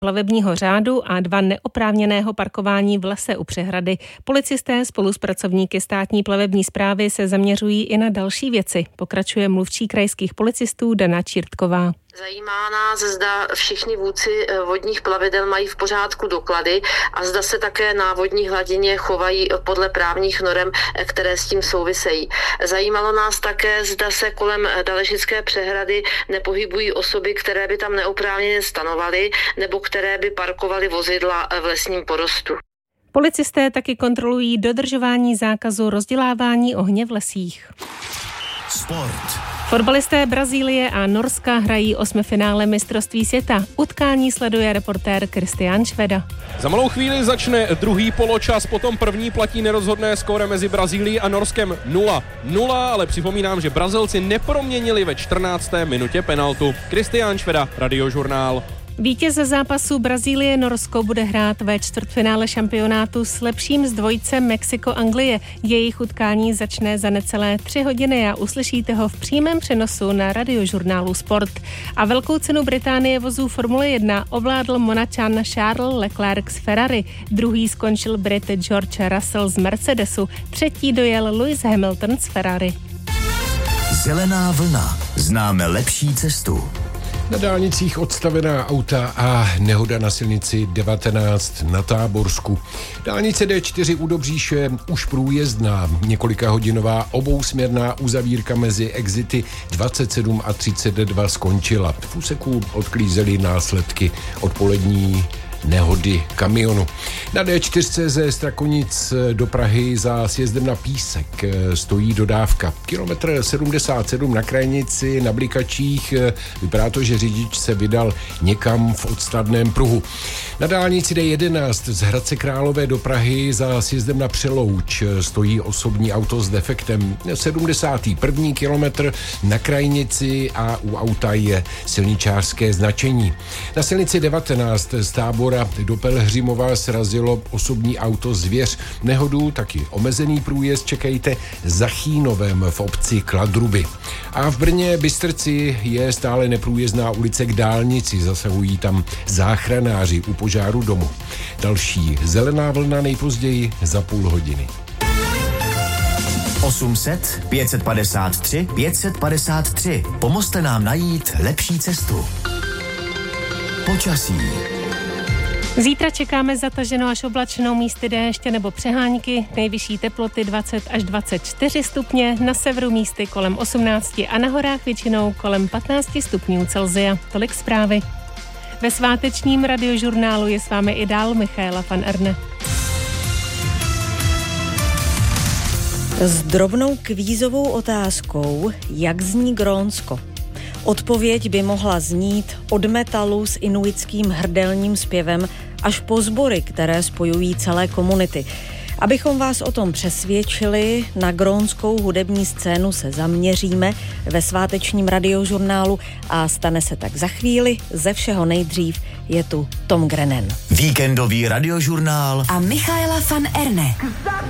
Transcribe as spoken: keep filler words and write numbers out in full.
plavebního řádu a dva neoprávněného parkování v lese u přehrady. Policisté spolu s pracovníky státní plavební správy se zaměřují i na další věci, pokračuje mluvčí krajských policistů Dana Čírtková. Zajímá nás, zda všichni vůdci vodních plavidel mají v pořádku doklady a zda se také na vodní hladině chovají podle právních norem, které s tím souvisejí. Zajímalo nás také, zda se kolem Daležické přehrady nepohybují osoby, které by tam neoprávněně stanovaly nebo které by parkovaly vozidla v lesním porostu. Policisté taky kontrolují dodržování zákazu rozdělávání ohně v lesích. Sport. Fotbalisté Brazílie a Norska hrají osmifinále mistrovství světa. Utkání sleduje reportér Kristián Šveda. Za malou chvíli začne druhý poločas, potom první platí nerozhodné skóre mezi Brazílií a Norskem nula nula, ale připomínám, že Brazilci neproměnili ve čtrnácté minutě penaltu. Kristián Šveda, Radiožurnál. Vítěz zápasu Brazílie-Norsko bude hrát ve čtvrtfinále šampionátu s lepším z dvojice Mexiko-Anglie. Jejich utkání začne za necelé tři hodiny a uslyšíte ho v přímém přenosu na Radiožurnálu Sport. A velkou cenu Británie vozů Formule jedna ovládl Monačan Charles Leclerc z Ferrari. Druhý skončil Brit George Russell z Mercedesu. Třetí dojel Lewis Hamilton z Ferrari. Zelená vlna. Známe lepší cestu. Na dálnicích odstavená auta a nehoda na silnici devatenáct na Táborsku. Dálnice D čtyři u Dobříše už průjezdná, několikahodinová obousměrná uzavírka mezi exity dvacet sedm a třicet dva skončila. V úseku odklízely následky odpolední nehody kamionu. Na D čtyři ze Strakonic do Prahy za sjezdem na Písek stojí dodávka. Kilometr sedmdesát sedm na Krajnici na Blikačích. Vypadá to, že řidič se vydal někam v odstavném pruhu. Na dálnici D jedenáct z Hradce Králové do Prahy za sjezdem na Přelouč stojí osobní auto s defektem. sedmdesátý první kilometr na Krajnici a u auta je silničářské značení. Na silnici devatenáct z Tábora do Pelhřimova srazilo osobní auto Zvěř. Nehodu, taky omezený průjezd čekejte za Chínovem v obci Kladruby. A v Brně Bystrci je stále neprůjezdná ulice k dálnici, zasahují tam záchranáři u požáru domu. Další zelená vlna nejpozději za půl hodiny. osm set, pět set padesát tři, pět set padesát tři. Pomozte nám najít lepší cestu. Počasí. Zítra čekáme zataženou až oblačenou, místy déště nebo přehánky, nejvyšší teploty dvacet až dvacet čtyři stupně, na severu místy kolem osmnáct a na horách většinou kolem patnáct stupňů Celsia. Tolik zprávy. Ve svátečním Radiožurnálu je s vámi i dál Michaela van Erne. S drobnou kvízovou otázkou, jak zní Grónsko? Odpověď by mohla znít od metalu s inuitským hrdelním zpěvem až po sbory, které spojují celé komunity. Abychom vás o tom přesvědčili, na grónskou hudební scénu se zaměříme ve svátečním Radiožurnálu a stane se tak za chvíli. Ze všeho nejdřív je tu Tom Grennan. Víkendový Radiožurnál a Michaela van Erne.